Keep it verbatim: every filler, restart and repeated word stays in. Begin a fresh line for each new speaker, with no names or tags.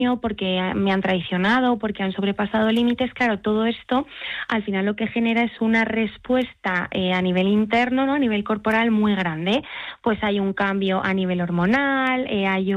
porque me han traicionado, porque han sobrepasado límites. Claro, todo esto al final lo que genera es una respuesta eh, a nivel interno, ¿no? A nivel corporal muy grande. Pues hay un cambio a nivel hormonal, eh, hay